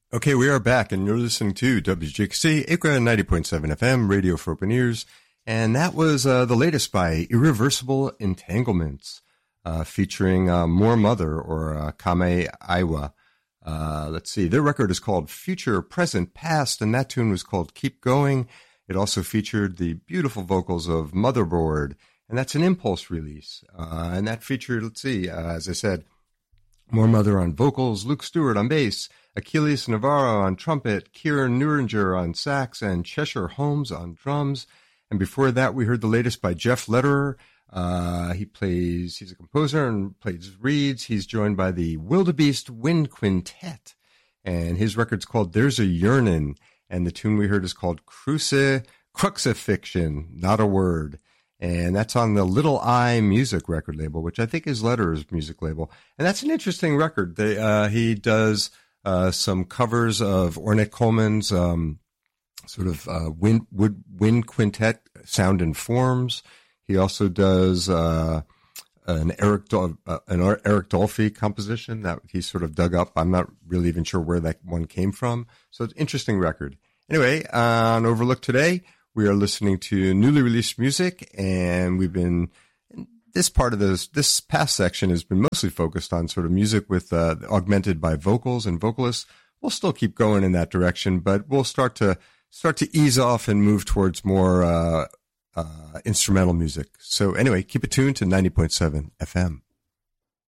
Okay, we are back, and you're listening to WJXC, Acre 90.7 FM, Radio for Open Ears, and that was the latest by Irreversible Entanglements, featuring More Mother, or Kame Aiwa. Let's see, their record is called Future, Present, Past, and that tune was called Keep Going. It also featured the beautiful vocals of Motherboard, and that's an Impulse release. And that featured, let's see, as I said, More Mother on vocals, Luke Stewart on bass, Achilles Navarro on trumpet, Kieran Nuringer on sax, and Cheshire Holmes on drums. And before that, we heard the latest by Jeff Lederer. He's a composer and plays reeds. He's joined by the Wildebeest Wind Quintet. And his record's called There's a Yearnin'. And the tune we heard is called Crucifixion, Not a Word. And that's on the Little Eye Music record label, which I think is Lederer's music label. And that's an interesting record. He does some covers of Ornette Coleman's wind quintet, Sound and Forms. He also does an Eric Dolphy composition that he sort of dug up. I'm not really even sure where that one came from. So it's an interesting record. Anyway, on Overlook today, we are listening to newly released music, and we've been, this part of this past section has been mostly focused on sort of music with augmented by vocals and vocalists. We'll still keep going in that direction, but we'll start to ease off and move towards more instrumental music. So anyway, keep it tuned to 90.7 FM.